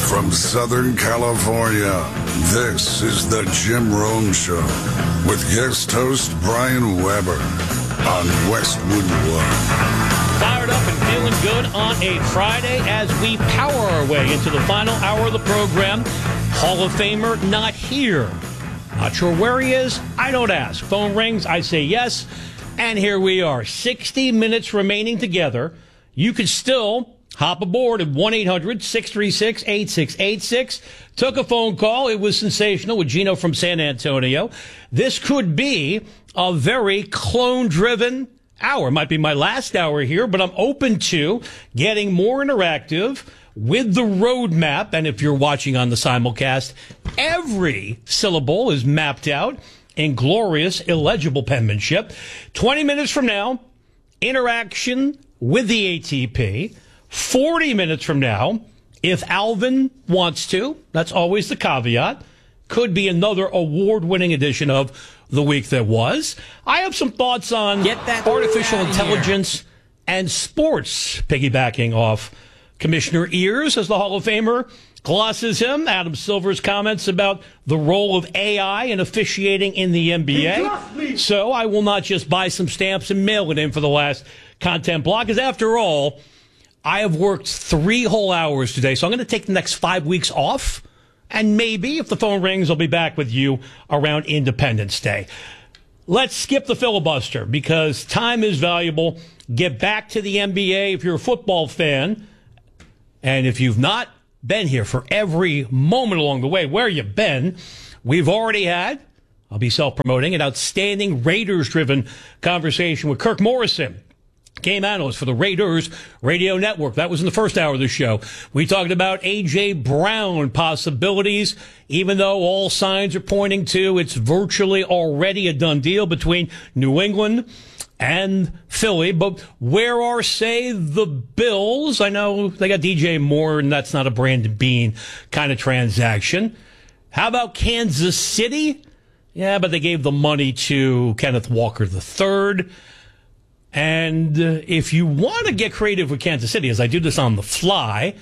From Southern California, this is the Jim Rome Show with guest host Brian Weber on Westwood One. Fired up and feeling good on a Friday as we power our way into the final hour of the program. Hall of Famer not here. Not sure where he is. I don't ask. Phone rings. I say yes. And here we are. 60 minutes remaining together. You could still hop aboard at 1-800-636-8686. Took a phone call. It was sensational with Gino from San Antonio. This could be a very clone-driven hour. It might be my last hour here, but I'm open to getting more interactive with the roadmap. And if you're watching on the simulcast, every syllable is mapped out in glorious, illegible penmanship. 20 minutes from now, interaction with the ATP. 40 minutes from now, if Alvin wants to, that's always the caveat, could be another award-winning edition of The Week That Was. I have some thoughts on artificial intelligence and sports, piggybacking off Commissioner Ears, as the Hall of Famer glosses him. Adam Silver's comments about the role of AI in officiating in the NBA. So I will not just buy some stamps and mail it in for the last content block, because after all, I have worked 3 whole hours today, so I'm going to take the next 5 weeks off, and maybe, if the phone rings, I'll be back with you around Independence Day. Let's skip the filibuster, because time is valuable. Get back to the NBA if you're a football fan, and if you've not been here for every moment along the way, where you been, we've already had, I'll be self-promoting, an outstanding Raiders-driven conversation with Kirk Morrison, game analyst for the Raiders Radio Network. That was in the first hour of the show. We talked about A.J. Brown possibilities, even though all signs are pointing to it's virtually already a done deal between New England and Philly. But where are, say, the Bills? I know they got DJ Moore, and that's not a Brandon Beane kind of transaction. How about Kansas City? Yeah, but they gave the money to Kenneth Walker III. And if you want to get creative with Kansas City, as I do this on the fly,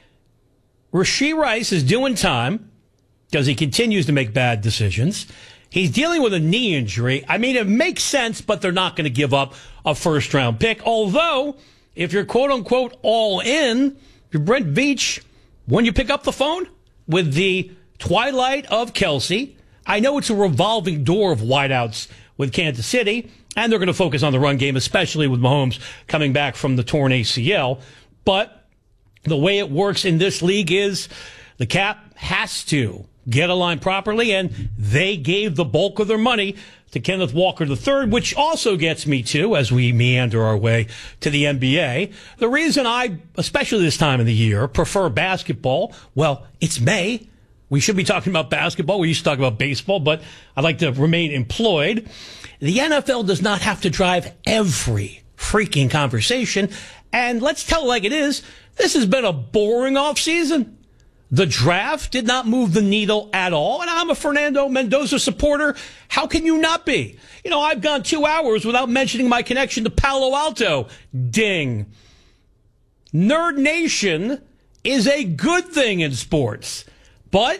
Rashee Rice is doing time because he continues to make bad decisions. He's dealing with a knee injury. I mean, it makes sense, but they're not going to give up a first-round pick. Although, if you're quote-unquote all in, you're Brent Veach, when you pick up the phone with the twilight of Kelsey, I know it's a revolving door of wideouts with Kansas City, and they're going to focus on the run game, especially with Mahomes coming back from the torn ACL. But the way it works in this league is the cap has to get aligned properly, and they gave the bulk of their money to Kenneth Walker III, which also gets me to, as we meander our way to the NBA, the reason I, especially this time of the year, prefer basketball, well, it's May. We should be talking about basketball. We used to talk about baseball, but I'd like to remain employed. The NFL does not have to drive every freaking conversation. And let's tell it like it is. This has been a boring offseason. The draft did not move the needle at all. And I'm a Fernando Mendoza supporter. How can you not be? You know, I've gone 2 hours without mentioning my connection to Palo Alto. Ding. Nerd Nation is a good thing in sports. But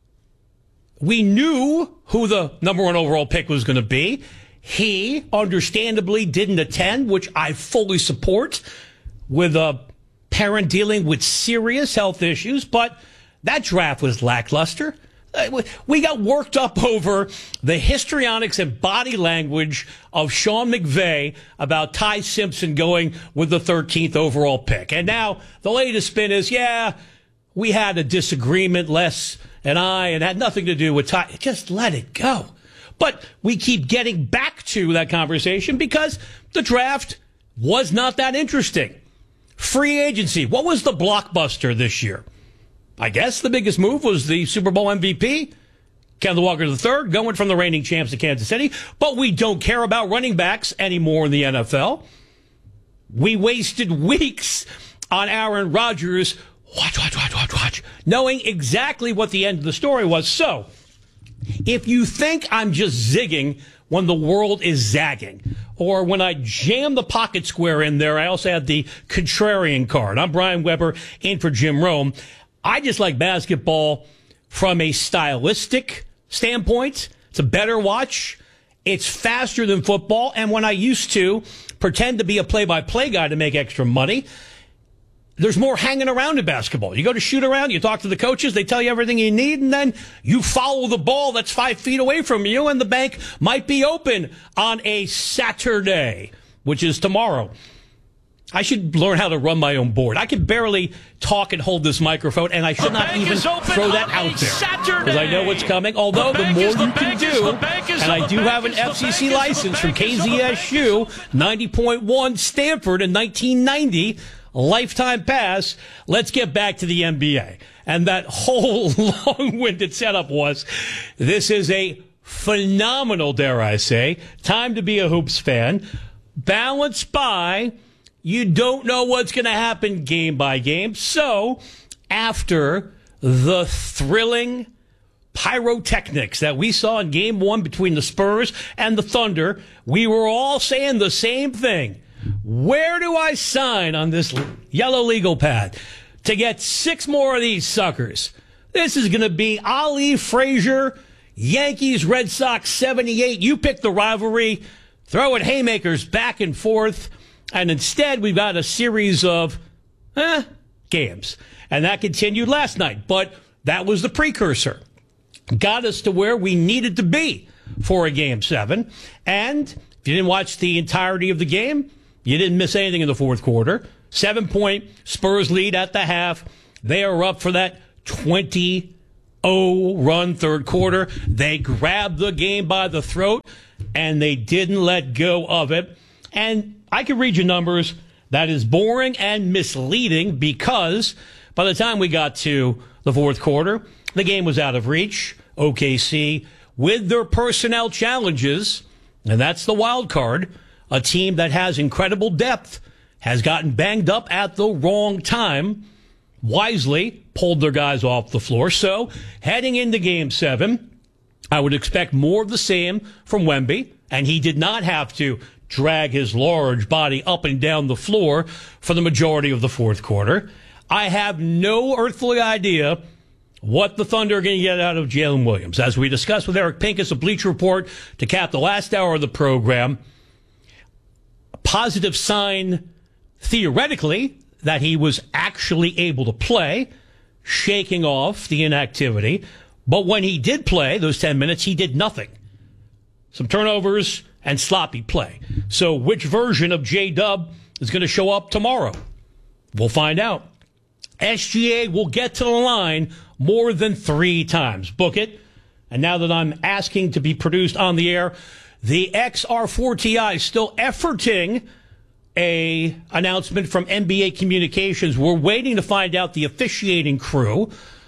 we knew who the number 1 overall pick was going to be. He, understandably, didn't attend, which I fully support, with a parent dealing with serious health issues. But that draft was lackluster. We got worked up over the histrionics and body language of Sean McVay about Ty Simpson going with the 13th overall pick. And now the latest spin is, yeah, we had a disagreement, Les and I, and had nothing to do with Ty. Just let it go. But we keep getting back to that conversation because the draft was not that interesting. Free agency. What was the blockbuster this year? I guess the biggest move was the Super Bowl MVP, Kenneth Walker III, going from the reigning champs to Kansas City. But we don't care about running backs anymore in the NFL. We wasted weeks on Aaron Rodgers. Watch, knowing exactly what the end of the story was. So, if you think I'm just zigging when the world is zagging, or when I jam the pocket square in there, I also had the contrarian card. I'm Brian Weber, in for Jim Rome. I just like basketball from a stylistic standpoint. It's a better watch. It's faster than football. And when I used to pretend to be a play-by-play guy to make extra money, there's more hanging around in basketball. You go to shoot around, you talk to the coaches, they tell you everything you need, and then you follow the ball that's 5 feet away from you, and the bank might be open on a Saturday, which is tomorrow. I should learn how to run my own board. I can barely talk and hold this microphone, and I should not even throw that out there because I know what's coming. Although the more you can do, and I do have an FCC license from KZSU, 90.1 Stanford in 1990, lifetime pass. Let's get back to the NBA. And that whole long-winded setup was, this is a phenomenal, dare I say, time to be a Hoops fan, balanced by you don't know what's going to happen game by game. So after the thrilling pyrotechnics that we saw in game one between the Spurs and the Thunder, we were all saying the same thing. Where do I sign on this yellow legal pad to get 6 more of these suckers? This is going to be Ali Frazier, Yankees, Red Sox 78. You pick the rivalry, throwing haymakers back and forth. And instead, we've got a series of games. And that continued last night. But that was the precursor. Got us to where we needed to be for a Game 7. And if you didn't watch the entirety of the game, you didn't miss anything in the fourth quarter. 7-point Spurs lead at the half. They are up for that 20-0 run third quarter. They grabbed the game by the throat, and they didn't let go of it. And I can read you numbers. That is boring and misleading because by the time we got to the fourth quarter, the game was out of reach. OKC, with their personnel challenges, and that's the wild card, a team that has incredible depth, has gotten banged up at the wrong time, wisely pulled their guys off the floor. So heading into Game 7, I would expect more of the same from Wemby, and he did not have to drag his large body up and down the floor for the majority of the fourth quarter. I have no earthly idea what the Thunder are going to get out of Jalen Williams. As we discussed with Eric Pincus of Bleacher Report to cap the last hour of the program, a positive sign theoretically that he was actually able to play, shaking off the inactivity. But when he did play, those 10 minutes, he did nothing. Some turnovers and sloppy play. So which version of J-Dub is going to show up tomorrow? We'll find out. SGA will get to the line more than 3 times. Book it. And now that I'm asking to be produced on the air, the XR4TI is still efforting a announcement from NBA Communications. We're waiting to find out the officiating crew.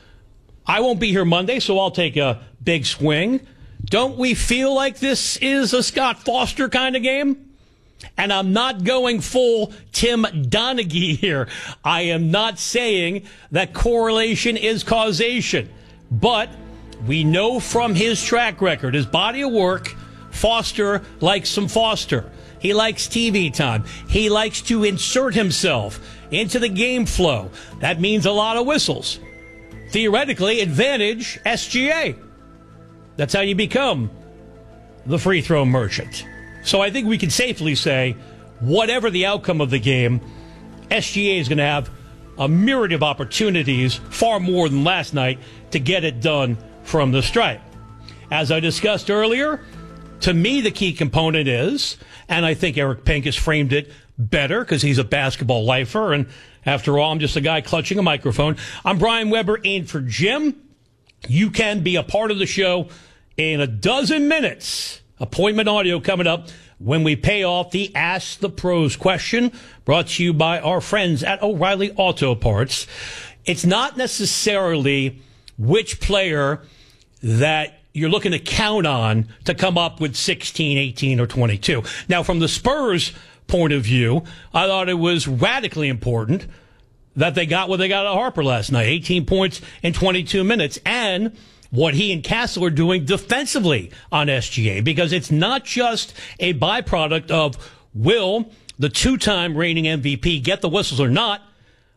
I won't be here Monday, so I'll take a big swing. Don't we feel like this is a Scott Foster kind of game? And I'm not going full Tim Donaghy here. I am not saying that correlation is causation. But we know from his track record, his body of work, Foster likes some Foster. He likes TV time. He likes to insert himself into the game flow. That means a lot of whistles. Theoretically, advantage SGA. That's how you become the free throw merchant. So I think we can safely say, whatever the outcome of the game, SGA is going to have a myriad of opportunities, far more than last night, to get it done from the stripe. As I discussed earlier, to me the key component is, and I think Eric Pincus framed it better because he's a basketball lifer, and after all, I'm just a guy clutching a microphone. I'm Brian Weber in for Jim. You can be a part of the show in a dozen minutes. Appointment audio coming up when we pay off the Ask the Pros question, brought to you by our friends at O'Reilly Auto Parts. It's not necessarily which player that you're looking to count on to come up with 16, 18, or 22. Now, from the Spurs' point of view, I thought it was radically important that they got what they got at Harper last night, 18 points in 22 minutes, and what he and Castle are doing defensively on SGA, because it's not just a byproduct of will the 2-time reigning MVP get the whistles or not.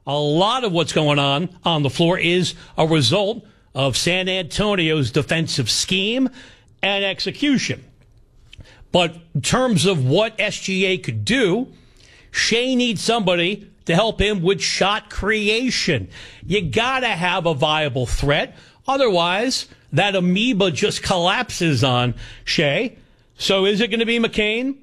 a lot of what's going on the floor is a result of San Antonio's defensive scheme and execution. But in terms of what SGA could do, Shea needs somebody to help him with shot creation. You got to have a viable threat. Otherwise, that amoeba just collapses on Shea. So is it going to be McCain?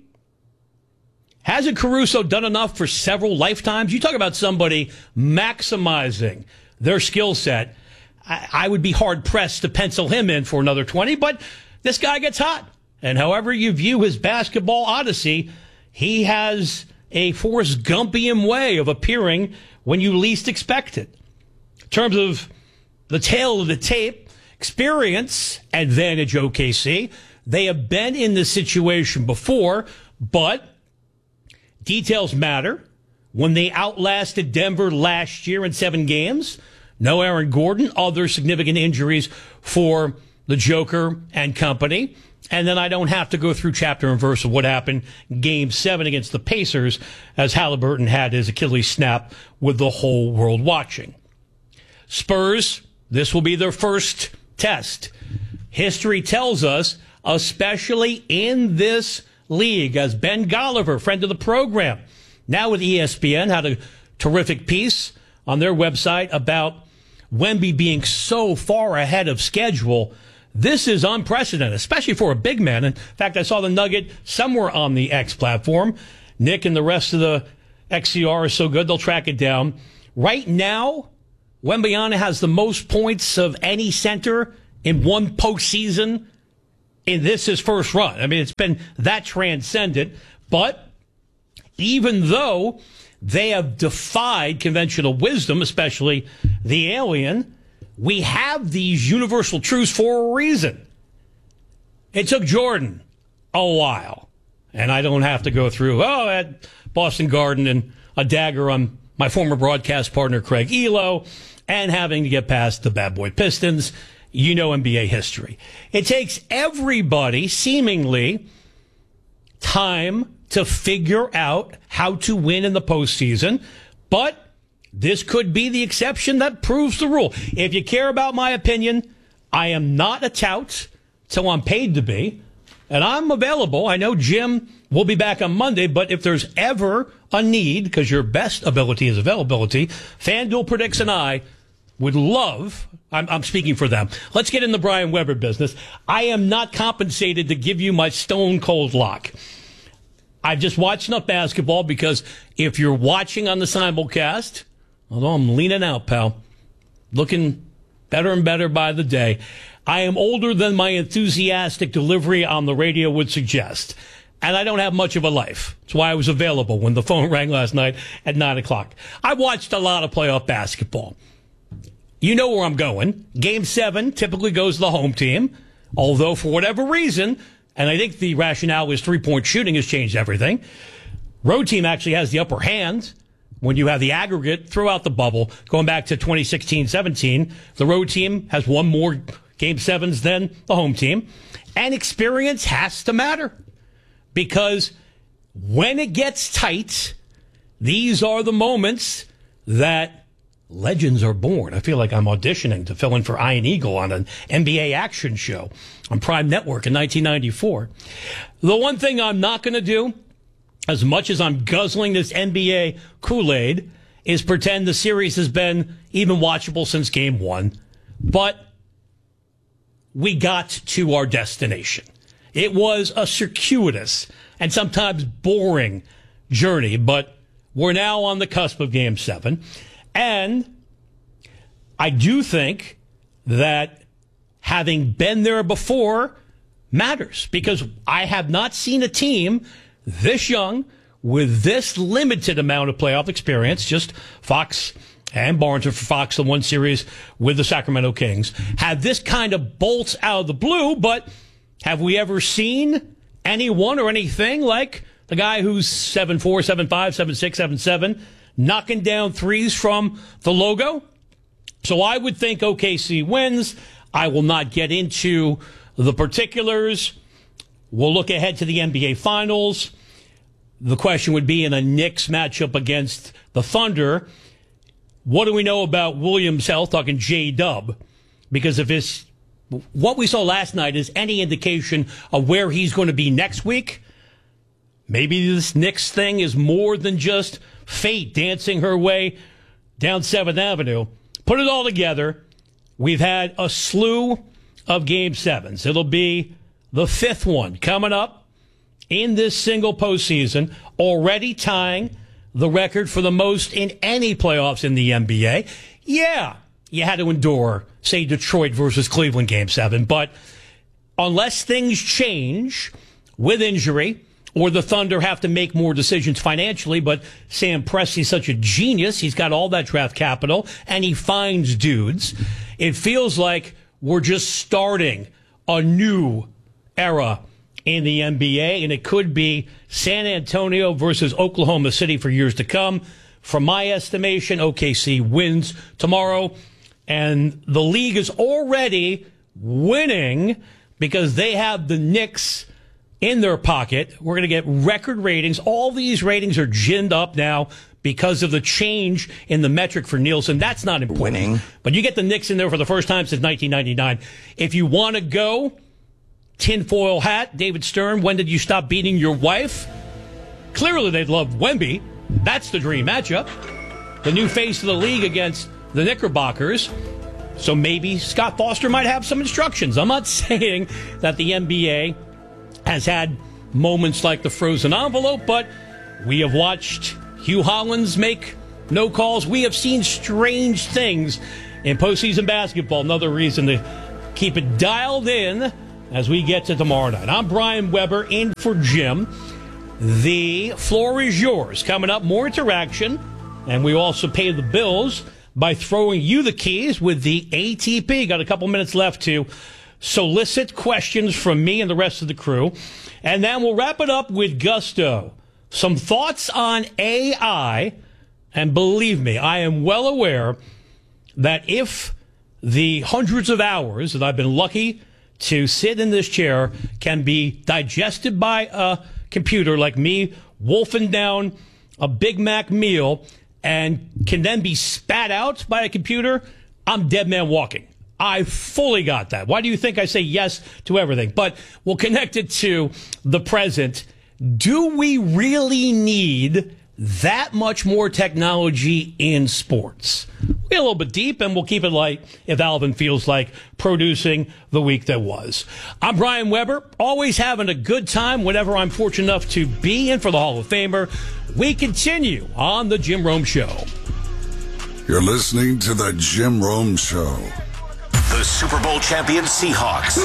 Hasn't Caruso done enough for several lifetimes? You talk about somebody maximizing their skill set. I would be hard-pressed to pencil him in for another 20, but this guy gets hot. And however you view his basketball odyssey, he has a Forrest Gumpian way of appearing when you least expect it. In terms of the tail of the tape, experience, advantage OKC. They have been in this situation before, but details matter. When they outlasted Denver last year in 7 games, no Aaron Gordon, other significant injuries for the Joker and company. And then I don't have to go through chapter and verse of what happened Game 7 against the Pacers as Halliburton had his Achilles snap with the whole world watching. Spurs, this will be their first test. History tells us, especially in this league, as Ben Golliver, friend of the program, now with ESPN, had a terrific piece on their website about Wemby being so far ahead of schedule. This is unprecedented, especially for a big man. In fact, I saw the nugget somewhere on the X platform. Nick and the rest of the XCR are so good, they'll track it down. Right now, Wembanyama has the most points of any center in one postseason in this his first run. I mean, it's been that transcendent. But even though they have defied conventional wisdom, especially the alien, we have these universal truths for a reason. It took Jordan a while. And I don't have to go through, at Boston Garden and a dagger on my former broadcast partner, Craig Elo, and having to get past the bad boy Pistons. You know NBA history. It takes everybody, seemingly, time to figure out how to win in the postseason. But this could be the exception that proves the rule. If you care about my opinion, I am not a tout till I'm paid to be. And I'm available. I know Jim will be back on Monday, but if there's ever a need, because your best ability is availability, FanDuel Predicts and I would love, I'm speaking for them. Let's get in the Brian Weber business. I am not compensated to give you my stone cold lock. I've just watched enough basketball because if you're watching on the simulcast, although I'm leaning out, pal, looking better and better by the day, I am older than my enthusiastic delivery on the radio would suggest. And I don't have much of a life. That's why I was available when the phone rang last night at 9 o'clock. I watched a lot of playoff basketball. You know where I'm going. Game 7 typically goes to the home team. Although, for whatever reason, and I think the rationale is three-point shooting has changed everything, road team actually has the upper hand when you have the aggregate throughout the bubble. Going back to 2016-17, the road team has won more Game 7s than the home team. And experience has to matter. Because when it gets tight, these are the moments that legends are born. I feel like I'm auditioning to fill in for Ian Eagle on an NBA action show on Prime Network in 1994. The one thing I'm not going to do, as much as I'm guzzling this NBA Kool-Aid, is pretend the series has been even watchable since Game 1. But we got to our destination. It was a circuitous and sometimes boring journey, but we're now on the cusp of Game 7. And I do think that having been there before matters, because I have not seen a team this young with this limited amount of playoff experience, just Fox and Barnes, for Fox, the one series with the Sacramento Kings, have this kind of bolts out of the blue. But have we ever seen anyone or anything like the guy who's 7'4", 7'5", 7'6", 7'7", knocking down threes from the logo? So I would think OKC wins. I will not get into the particulars. We'll look ahead to the NBA Finals. The question would be in a Knicks matchup against the Thunder, what do we know about Williams' health? Talking J-Dub. Because if what we saw last night is any indication of where he's going to be next week, maybe this Knicks thing is more than just fate dancing her way down 7th Avenue. Put it all together. We've had a slew of Game 7s. It'll be the 5th one coming up in this single postseason, already tying the record for the most in any playoffs in the NBA. Yeah, you had to endure, say, Detroit versus Cleveland Game 7. But unless things change with injury, or the Thunder have to make more decisions financially, but Sam Presti's such a genius. He's got all that draft capital, and he finds dudes. It feels like we're just starting a new era in the NBA, and it could be San Antonio versus Oklahoma City for years to come. From my estimation, OKC wins tomorrow, and the league is already winning because they have the Knicks in their pocket. We're going to get record ratings. All these ratings are ginned up now because of the change in the metric for Nielsen. That's not important. Winning. But you get the Knicks in there for the first time since 1999. If you want to go, tinfoil hat, David Stern, when did you stop beating your wife? Clearly they'd love Wemby. That's the dream matchup. The new face of the league against the Knickerbockers. So maybe Scott Foster might have some instructions. I'm not saying that the NBA has had moments like the frozen envelope, but we have watched Hugh Hollins make no calls. We have seen strange things in postseason basketball. Another reason to keep it dialed in as we get to tomorrow night. I'm Brian Weber in for Jim. The floor is yours. Coming up, more interaction, and we also pay the bills by throwing you the keys with the ATP. Got a couple minutes left to solicit questions from me and the rest of the crew. And then we'll wrap it up with gusto. Some thoughts on AI. And believe me, I am well aware that if the hundreds of hours that I've been lucky to sit in this chair can be digested by a computer like me, wolfing down a Big Mac meal, and can then be spat out by a computer, I'm dead man walking. I fully got that. Why do you think I say yes to everything? But we'll connect it to the present. Do we really need that much more technology in sports? We'll get a little bit deep, and we'll keep it light if Alvin feels like producing the week that was. I'm Brian Weber, always having a good time whenever I'm fortunate enough to be in for the Hall of Famer. We continue on The Jim Rome Show. You're listening to The Jim Rome Show. The Super Bowl champion Seahawks,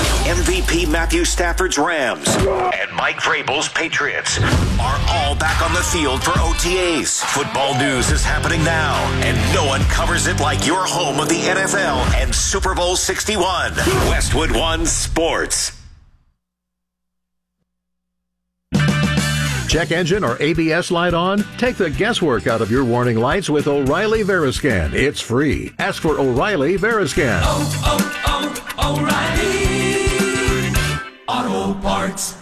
MVP Matthew Stafford's Rams, and Mike Vrabel's Patriots are all back on the field for OTAs. Football news is happening now, and no one covers it like your home of the NFL and Super Bowl 61. Westwood One Sports. Check engine or ABS light on? Take the guesswork out of your warning lights with O'Reilly Veriscan. It's free. Ask for O'Reilly Veriscan. O'Reilly Auto Parts.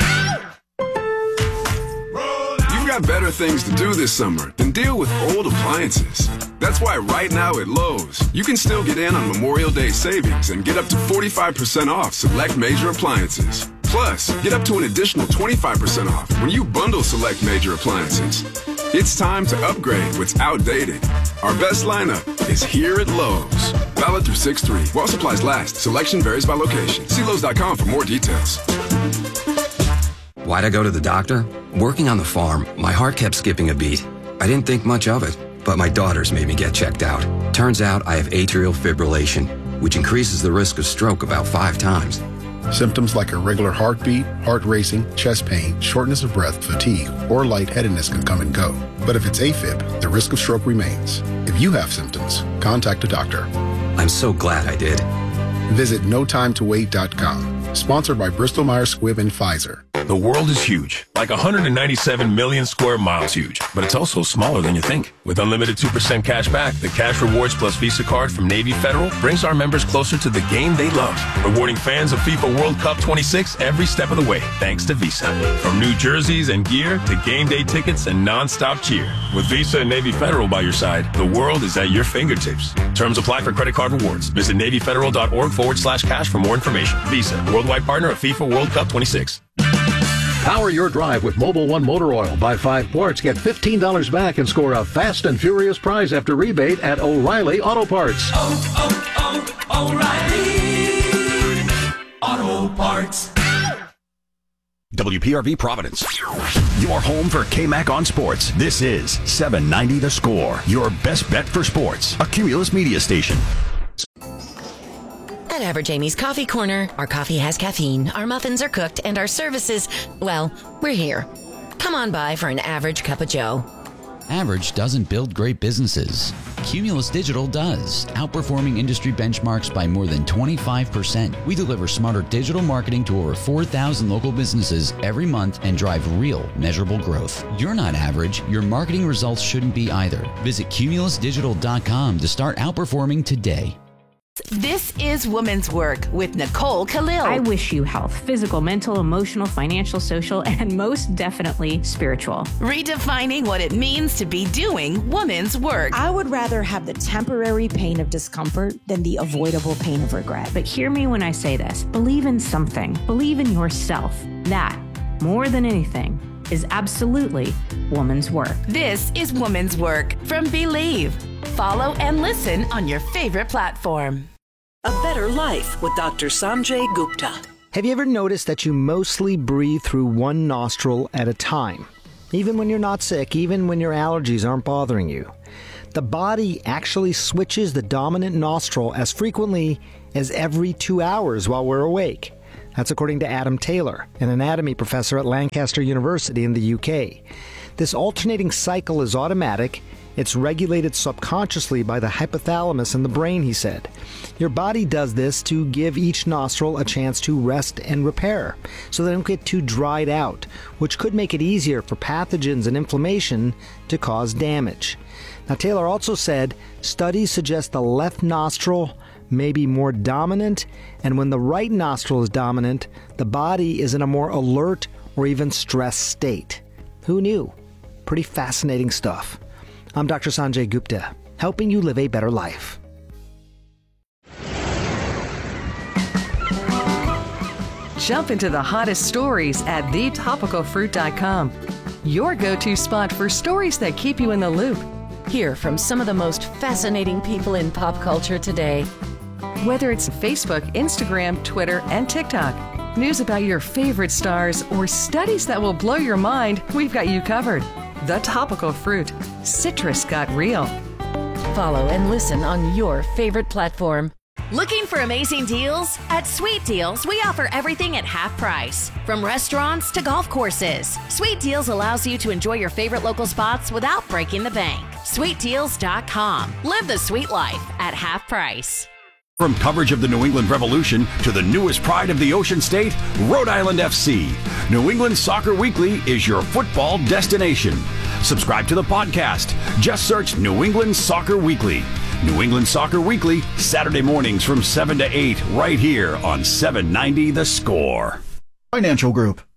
You've got better things to do this summer than deal with old appliances. That's why right now at Lowe's, you can still get in on Memorial Day savings and get up to 45% off select major appliances. Plus, get up to an additional 25% off when you bundle select major appliances. It's time to upgrade what's outdated. Our best lineup is here at Lowe's. Valid through 6/3. While supplies last. Selection varies by location. See Lowe's.com for more details. Why'd I go to the doctor? Working on the farm, my heart kept skipping a beat. I didn't think much of it, but my daughters made me get checked out. Turns out I have atrial fibrillation, which increases the risk of stroke about 5 times. Symptoms like irregular heartbeat, heart racing, chest pain, shortness of breath, fatigue, or lightheadedness can come and go. But if it's AFib, the risk of stroke remains. If you have symptoms, contact a doctor. I'm so glad I did. Visit NoTimeToWait.com. Sponsored by Bristol Myers Squibb and Pfizer. The world is huge, like 197 million square miles huge, but it's also smaller than you think. With unlimited 2% cash back, the Cash Rewards Plus Visa card from Navy Federal brings our members closer to the game they love, rewarding fans of FIFA World Cup 26 every step of the way, thanks to Visa. From new jerseys and gear to game day tickets and non-stop cheer. With Visa and Navy Federal by your side, the world is at your fingertips. Terms apply for credit card rewards. Visit NavyFederal.org/cash for more information. Visa, worldwide partner of FIFA World Cup 26. Power your drive with Mobil 1 Motor Oil. Buy 5 quarts, get $15 back, and score a fast and furious prize after rebate at O'Reilly Auto Parts. O'Reilly Auto Parts. WPRV Providence, your home for KMAC on sports. This is 790 The Score, your best bet for sports. A Cumulus media station. At Average Amy's Coffee Corner, our coffee has caffeine, our muffins are cooked, and our services, well, we're here. Come on by for an average cup of joe. Average doesn't build great businesses. Cumulus Digital does, outperforming industry benchmarks by more than 25%. We deliver smarter digital marketing to over 4,000 local businesses every month and drive real, measurable growth. You're not average. Your marketing results shouldn't be either. Visit cumulusdigital.com to start outperforming today. This is Woman's Work with Nicole Khalil. I wish you health, physical, mental, emotional, financial, social, and most definitely spiritual. Redefining what it means to be doing woman's work. I would rather have the temporary pain of discomfort than the avoidable pain of regret. But hear me when I say this. Believe in something. Believe in yourself. That, more than anything, is absolutely woman's work. This is Woman's Work from Believe. Follow and listen on your favorite platform. A Better Life with Dr. Sanjay Gupta. Have you ever noticed that you mostly breathe through one nostril at a time? Even when you're not sick, even when your allergies aren't bothering you. The body actually switches the dominant nostril as frequently as every 2 hours while we're awake. That's according to Adam Taylor, an anatomy professor at Lancaster University in the UK. This alternating cycle is automatic. It's regulated subconsciously by the hypothalamus in the brain, he said. Your body does this to give each nostril a chance to rest and repair, so they don't get too dried out, which could make it easier for pathogens and inflammation to cause damage. Now, Taylor also said studies suggest the left nostril may be more dominant, and when the right nostril is dominant, the body is in a more alert or even stressed state. Who knew? Pretty fascinating stuff. I'm Dr. Sanjay Gupta, helping you live a better life. Jump into the hottest stories at thetopicalfruit.com. Your go-to spot for stories that keep you in the loop. Hear from some of the most fascinating people in pop culture today. Whether it's Facebook, Instagram, Twitter, and TikTok, news about your favorite stars, or studies that will blow your mind, we've got you covered. The Topical Fruit. Citrus got real. Follow and listen on your favorite platform. Looking for amazing deals? At Sweet Deals, we offer everything at half price. From restaurants to golf courses, Sweet Deals allows you to enjoy your favorite local spots without breaking the bank. SweetDeals.com. Live the sweet life at half price. From coverage of the New England Revolution to the newest pride of the Ocean State, Rhode Island FC. New England Soccer Weekly is your football destination. Subscribe to the podcast. Just search New England Soccer Weekly. New England Soccer Weekly, Saturday mornings from 7 to 8, right here on 790 The Score. Financial Group.